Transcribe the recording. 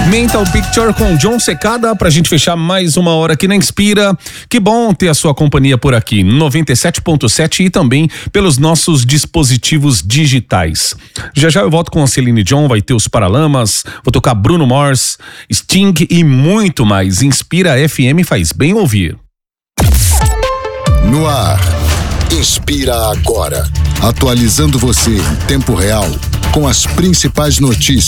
Mental Picture com John Secada pra gente fechar mais uma hora aqui na Inspira. Que bom ter a sua companhia por aqui, 97.7 e também pelos nossos dispositivos digitais. Já já eu volto com a Celine Dion, vai ter os Paralamas, vou tocar Bruno Mars, Sting e muito mais. Inspira FM faz bem ouvir. No ar, Inspira Agora. Atualizando você em tempo real com as principais notícias